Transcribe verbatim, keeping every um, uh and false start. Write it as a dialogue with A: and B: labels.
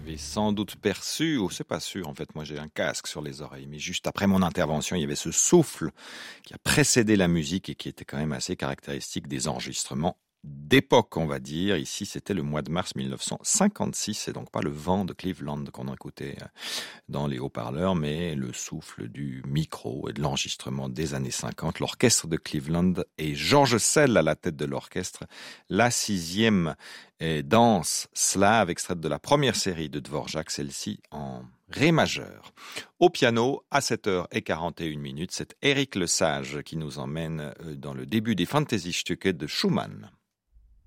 A: avez sans doute perçu, ou c'est pas sûr, en fait, moi j'ai un casque sur les oreilles, mais juste après mon intervention, il y avait ce souffle qui a précédé la musique et qui était quand même assez caractéristique des enregistrements d'époque, on va dire. Ici, c'était le mois de mars mille neuf cent cinquante-six, c'est donc pas le vent de Cleveland qu'on écoutait dans les haut-parleurs, mais le souffle du micro et de l'enregistrement des années cinquante. L'orchestre de Cleveland et George Szell à la tête de l'orchestre, la sixième danse slave, extraite de la première série de Dvorak, celle-ci en Ré majeur. Au piano, à sept heures quarante et une minutes, c'est Éric Lesage qui nous emmène dans le début des Fantasiestücke de Schumann.